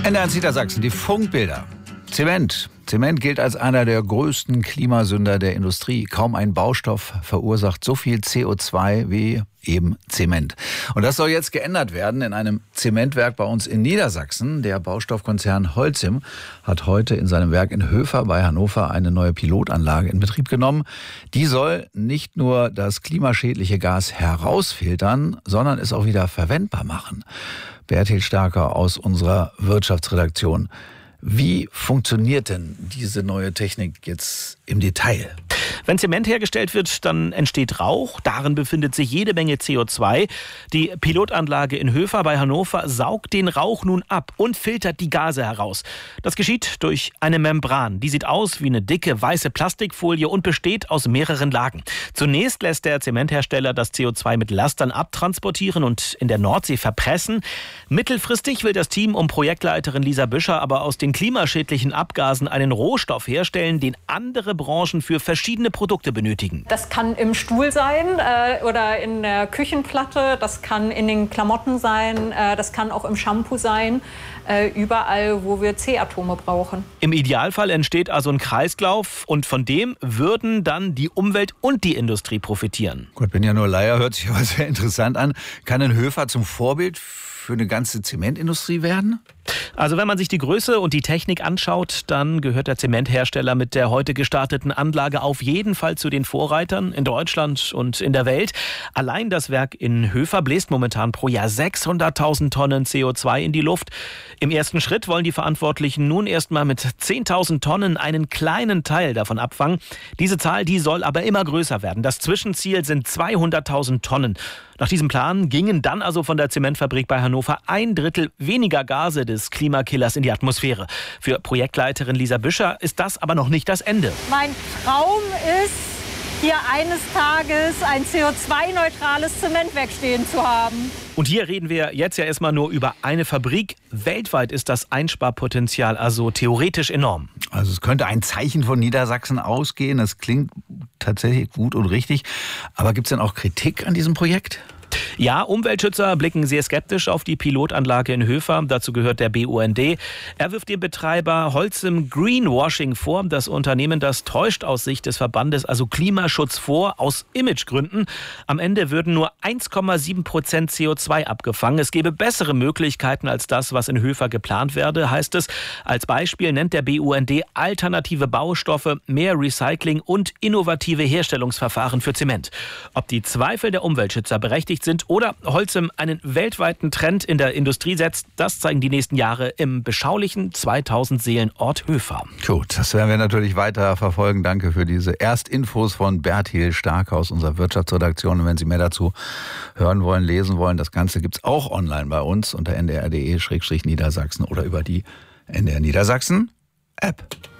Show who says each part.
Speaker 1: NDR Niedersachsen, die Funkbilder. Zement. Zement gilt als einer der größten Klimasünder der Industrie. Kaum ein Baustoff verursacht so viel CO2 wie eben Zement. Und das soll jetzt geändert werden in einem Zementwerk bei uns in Niedersachsen. Der Baustoffkonzern Holcim hat heute in seinem Werk in Höfer bei Hannover eine neue Pilotanlage in Betrieb genommen. Die soll nicht nur das klimaschädliche Gas herausfiltern, sondern es auch wieder verwendbar machen. Bertil Starker aus unserer Wirtschaftsredaktion. Wie funktioniert denn diese neue Technik jetzt im Detail?
Speaker 2: Wenn Zement hergestellt wird, dann entsteht Rauch. Darin befindet sich jede Menge CO2. Die Pilotanlage in Höfer bei Hannover saugt den Rauch nun ab und filtert die Gase heraus. Das geschieht durch eine Membran. Die sieht aus wie eine dicke weiße Plastikfolie und besteht aus mehreren Lagen. Zunächst lässt der Zementhersteller das CO2 mit Lastern abtransportieren und in der Nordsee verpressen. Mittelfristig will das Team um Projektleiterin Lisa Büscher aber aus den klimaschädlichen Abgasen einen Rohstoff herstellen, den andere Branchen für verschiedene Produkte benötigen.
Speaker 3: Das kann im Stuhl sein oder in der Küchenplatte, das kann in den Klamotten sein, das kann auch im Shampoo sein, überall, wo wir C-Atome brauchen.
Speaker 2: Im Idealfall entsteht also ein Kreislauf und von dem würden dann die Umwelt und die Industrie profitieren.
Speaker 1: Gut, bin ja nur Laie, hört sich aber sehr interessant an. Kann ein Höfer zum Vorbild für eine ganze Zementindustrie werden?
Speaker 2: Also wenn man sich die Größe und die Technik anschaut, dann gehört der Zementhersteller mit der heute gestarteten Anlage auf jeden Fall zu den Vorreitern in Deutschland und in der Welt. Allein das Werk in Höfer bläst momentan pro Jahr 600.000 Tonnen CO2 in die Luft. Im ersten Schritt wollen die Verantwortlichen nun erstmal mit 10.000 Tonnen einen kleinen Teil davon abfangen. Diese Zahl, die soll aber immer größer werden. Das Zwischenziel sind 200.000 Tonnen. Nach diesem Plan gingen dann also von der Zementfabrik bei Hannover 1/3 weniger Gase des Klimakillers in die Atmosphäre. Für Projektleiterin Lisa Büscher ist das aber noch nicht das Ende.
Speaker 3: Mein Traum ist, hier eines Tages ein CO2-neutrales Zementwerk stehen zu haben.
Speaker 2: Und hier reden wir jetzt ja erstmal nur über eine Fabrik. Weltweit ist das Einsparpotenzial also theoretisch enorm.
Speaker 1: Also es könnte ein Zeichen von Niedersachsen ausgehen. Das klingt tatsächlich gut und richtig. Aber gibt es denn auch Kritik an diesem Projekt?
Speaker 2: Ja, Umweltschützer blicken sehr skeptisch auf die Pilotanlage in Höfer. Dazu gehört der BUND. Er wirft dem Betreiber Holcim Greenwashing vor. Das Unternehmen, das täuscht aus Sicht des Verbandes also Klimaschutz vor, aus Imagegründen. Am Ende würden nur 1,7% CO2 abgefangen. Es gäbe bessere Möglichkeiten als das, was in Höfer geplant werde, heißt es. Als Beispiel nennt der BUND alternative Baustoffe, mehr Recycling und innovative Herstellungsverfahren für Zement. Ob die Zweifel der Umweltschützer berechtigt sind oder Holcim einen weltweiten Trend in der Industrie setzt, das zeigen die nächsten Jahre im beschaulichen 2000 Seelenort Höfer.
Speaker 1: Gut, das werden wir natürlich weiter verfolgen. Danke für diese Erstinfos von Bertil Starker aus unserer Wirtschaftsredaktion. Und wenn Sie mehr dazu hören wollen, lesen wollen, das Ganze gibt es auch online bei uns unter ndr.de/Niedersachsen oder über die NDR Niedersachsen App.